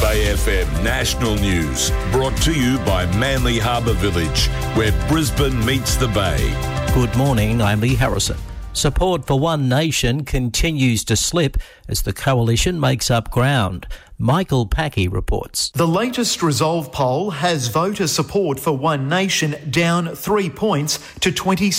Bay FM National News, brought to you by Manly Harbour Village, where Brisbane meets the Bay. Good morning, I'm Lee Harrison. Support for One Nation continues to slip as the coalition makes up ground. Michael Packey reports. The latest Resolve poll has voter support for One Nation down 3 points to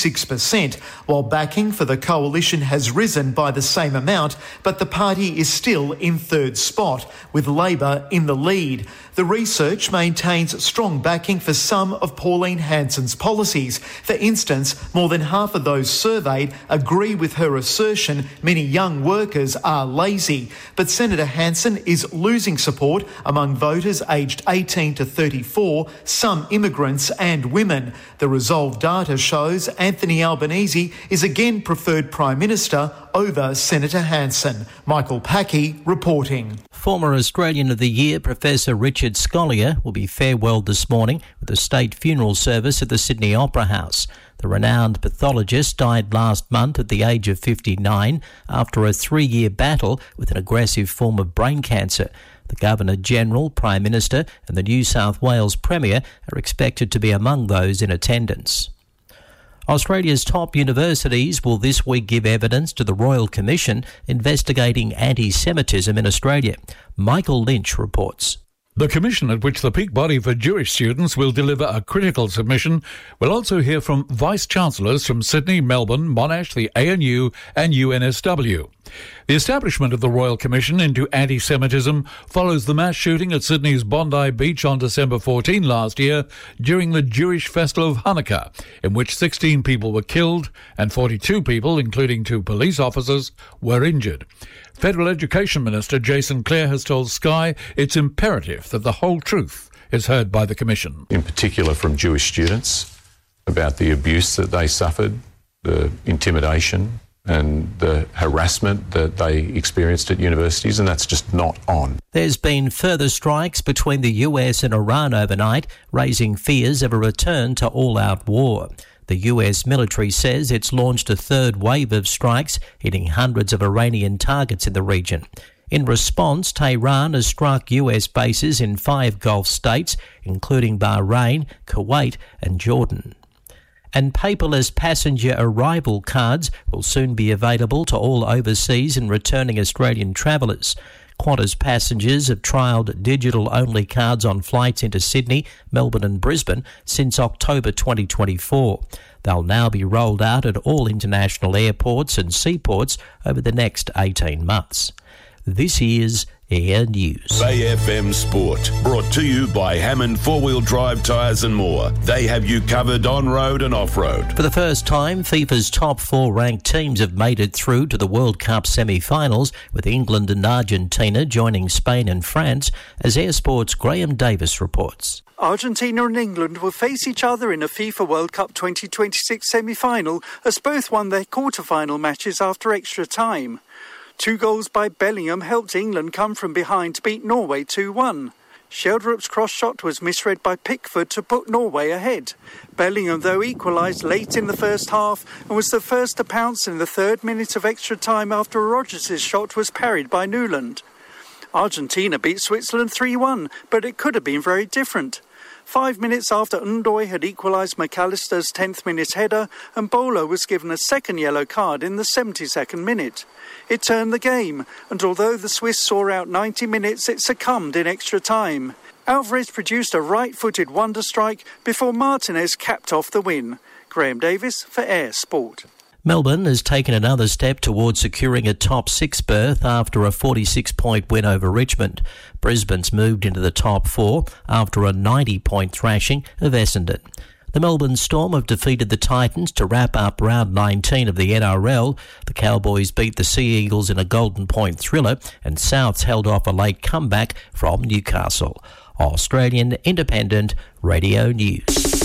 26%, while backing for the coalition has risen by the same amount, but the party is still in third spot, with Labor in the lead. The research maintains strong backing for some of Pauline Hanson's policies. For instance, more than half of those surveyed agree with her assertion many young workers are lazy. But Senator Hanson is losing support among voters aged 18 to 34, some immigrants and women. The Resolve data shows Anthony Albanese is again preferred Prime Minister over Senator Hanson. Michael Packey reporting. Former Australian of the Year Professor Richard Scolyer will be farewelled this morning with a state funeral service at the Sydney Opera House. The renowned pathologist died last month at the age of 59 after a 3-year battle with an aggressive form of brain cancer. The Governor-General, Prime Minister and the New South Wales Premier are expected to be among those in attendance. Australia's top universities will this week give evidence to the Royal Commission investigating anti-Semitism in Australia. Michael Lynch reports. The commission, at which the peak body for Jewish students will deliver a critical submission, will also hear from Vice-Chancellors from Sydney, Melbourne, Monash, the ANU and UNSW. The establishment of the Royal Commission into anti-Semitism follows the mass shooting at Sydney's Bondi Beach on December 14 last year during the Jewish festival of Hanukkah, in which 16 people were killed and 42 people, including 2 police officers, were injured. Federal Education Minister Jason Clare has told Sky it's imperative that the whole truth is heard by the Commission. In particular from Jewish students about the abuse that they suffered, the intimidation and the harassment that they experienced at universities, and that's just not on. There's been further strikes between the US and Iran overnight, raising fears of a return to all-out war. The US military says it's launched a third wave of strikes, hitting hundreds of Iranian targets in the region. In response, Tehran has struck US bases in 5 Gulf states, including Bahrain, Kuwait and Jordan. And paperless passenger arrival cards will soon be available to all overseas and returning Australian travellers. Qantas passengers have trialled digital-only cards on flights into Sydney, Melbourne and Brisbane since October 2024. They'll now be rolled out at all international airports and seaports over the next 18 months. This is Air News. Bay FM Sport, brought to you by Hammond 4-Wheel Drive Tyres and More. They have you covered on-road and off-road. For the first time, FIFA's top 4 ranked teams have made it through to the World Cup semi-finals, with England and Argentina joining Spain and France, as Air Sport's Graham Davis reports. Argentina and England will face each other in a FIFA World Cup 2026 semi-final, as both won their quarter-final matches after extra time. 2 goals by Bellingham helped England come from behind to beat Norway 2-1. Sheldrup's cross shot was misread by Pickford to put Norway ahead. Bellingham, though, equalised late in the first half and was the first to pounce in the 3rd minute of extra time after Rodgers' shot was parried by Newland. Argentina beat Switzerland 3-1, but it could have been very different. 5 minutes after Undoy had equalised McAllister's 10th minute header, and Bolo was given a second yellow card in the 72nd minute. It turned the game, and although the Swiss saw out 90 minutes, it succumbed in extra time. Alvarez produced a right-footed wonder strike before Martinez capped off the win. Graham Davis for Air Sport. Melbourne has taken another step towards securing a top 6 berth after a 46-point win over Richmond. Brisbane's moved into the top 4 after a 90-point thrashing of Essendon. The Melbourne Storm have defeated the Titans to wrap up round 19 of the NRL. The Cowboys beat the Sea Eagles in a Golden Point thriller, and Souths held off a late comeback from Newcastle. Australian Independent Radio News.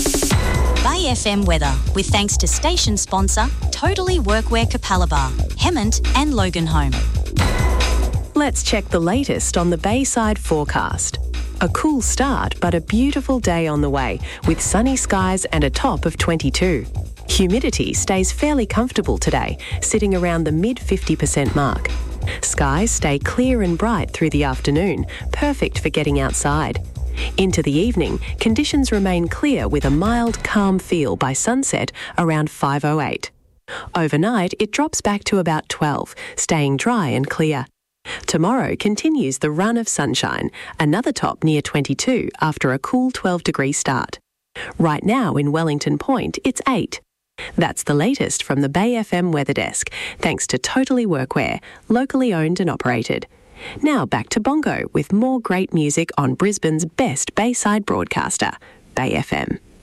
Bay FM weather, with thanks to station sponsor Totally Workwear Capalaba, Hemmant and Loganholme. Let's check the latest on the Bayside forecast. A cool start, but a beautiful day on the way, with sunny skies and a top of 22. Humidity stays fairly comfortable today, sitting around the mid 50% mark. Skies stay clear and bright through the afternoon, perfect for getting outside. Into the evening, conditions remain clear with a mild, calm feel by sunset around 5:08. Overnight, it drops back to about 12, staying dry and clear. Tomorrow continues the run of sunshine, another top near 22 after a cool 12-degree start. Right now in Wellington Point, it's 8. That's the latest from the Bay FM Weather Desk, thanks to Totally Workwear, locally owned and operated. Now back to Bongo with more great music on Brisbane's best Bayside broadcaster, Bay FM.